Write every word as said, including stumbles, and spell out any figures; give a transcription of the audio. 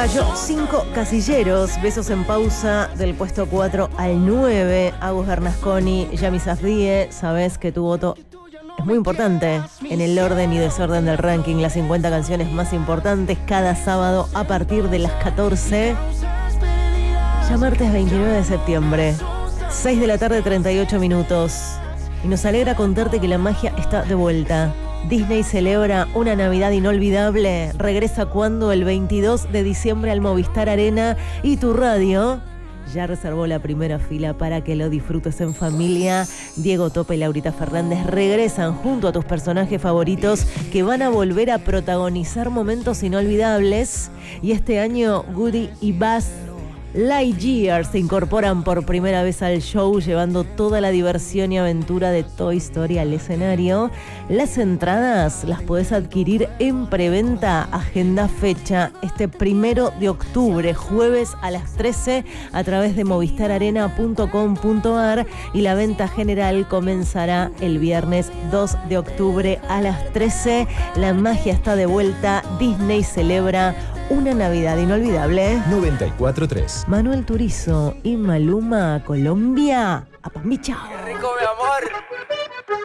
Cayó cinco casilleros. Besos en pausa del puesto cuatro al nueve. Agus Bernasconi, Yami Safdie. Sabés que tu voto es muy importante en el orden y desorden del ranking. Las cincuenta canciones más importantes cada sábado a partir de las catorce. Ya martes veintinueve de septiembre. seis de la tarde, treinta y ocho minutos. Y nos alegra contarte que la magia está de vuelta. Disney celebra una Navidad inolvidable. Regresa cuando el veintidós de diciembre al Movistar Arena, y tu radio ya reservó la primera fila para que lo disfrutes en familia. Diego Topa y Laurita Fernández regresan junto a tus personajes favoritos que van a volver a protagonizar momentos inolvidables. Y este año Woody y Buzz Lightyear se incorporan por primera vez al show, llevando toda la diversión y aventura de Toy Story al escenario. Las entradas las podés adquirir en preventa. Agenda fecha este primero de octubre, jueves a las trece, a través de movistar arena punto com punto ar, y la venta general comenzará el viernes dos de octubre a las trece. La magia está de vuelta. Disney celebra una Navidad inolvidable. noventa y cuatro punto tres. Manuel Turizo y Maluma, Colombia. A Pambicha. ¡Qué rico, mi amor!